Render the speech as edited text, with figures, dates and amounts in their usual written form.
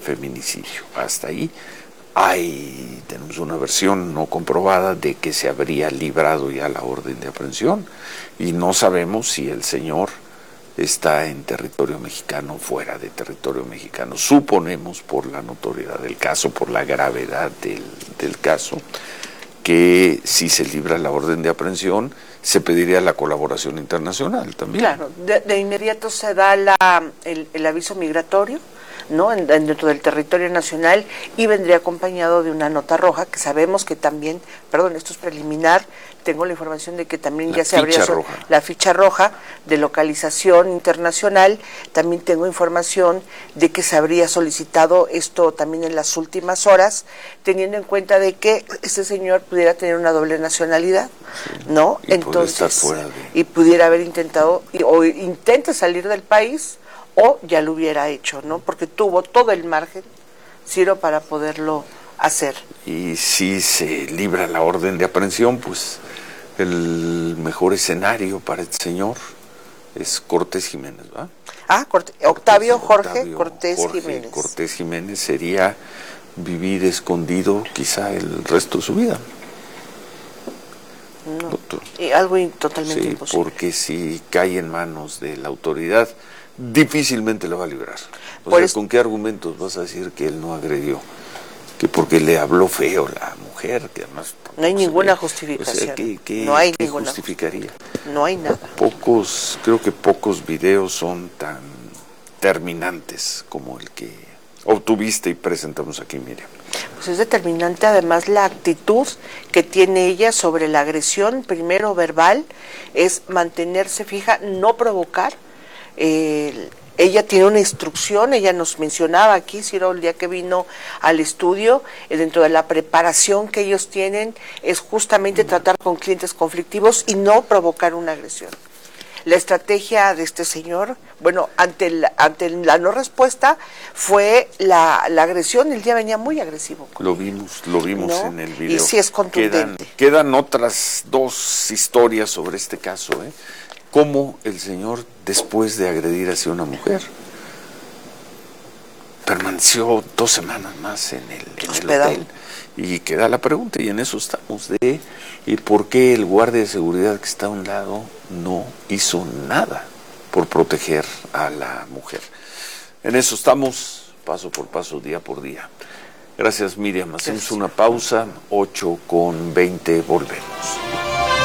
feminicidio. Hasta ahí tenemos una versión no comprobada de que se habría librado ya la orden de aprehensión y no sabemos si el señor está en territorio mexicano o fuera de territorio mexicano. Suponemos, por la notoriedad del caso, por la gravedad del caso, que si se libra la orden de aprehensión, se pediría la colaboración internacional también. Claro, de inmediato se da el aviso migratorio, ¿no? Dentro del territorio nacional, y vendría acompañado de una nota roja que sabemos que también, esto es preliminar, tengo la información de que también ya se habría la ficha roja de localización internacional. También tengo información de que se habría solicitado esto también en las últimas horas, teniendo en cuenta de que este señor pudiera tener una doble nacionalidad, ¿no? Y entonces y pudiera haber intentado o intenta salir del país, o ya lo hubiera hecho, ¿no? Porque tuvo todo el margen, Ciro, para poderlo hacer. Y si se libra la orden de aprehensión, pues el mejor escenario para el señor es Cortés Jiménez, ¿va? Octavio Jorge Cortés Jiménez. Cortés Jiménez sería vivir escondido quizá el resto de su vida. No, doctor. Y algo totalmente imposible. Porque si cae en manos de la autoridad, difícilmente lo va a librar. ¿Con qué argumentos vas a decir que él no agredió? Que porque le habló feo la mujer, que además... No hay ninguna justificación. No hay ninguna justificaría. No hay nada. Creo que pocos videos son tan terminantes como el que obtuviste y presentamos aquí, Miriam. Pues es determinante además la actitud que tiene ella sobre la agresión, primero verbal, es mantenerse fija, no provocar. Ella tiene una instrucción, ella nos mencionaba aquí, Ciro, el día que vino al estudio, dentro de la preparación que ellos tienen, es justamente tratar con clientes conflictivos y no provocar una agresión. La estrategia de este señor, ante la no respuesta, fue la agresión. El día venía muy agresivo. Lo vimos ¿no? En el video. Y sí es contundente. Quedan otras dos historias sobre este caso, Cómo el señor, después de agredir hacia una mujer, permaneció 2 semanas más en el hotel. Y queda la pregunta, y en eso estamos, ¿y por qué el guardia de seguridad que está a un lado no hizo nada por proteger a la mujer? En eso estamos, paso por paso, día por día. Gracias, Miriam. Hacemos una pausa, 8:20, volvemos.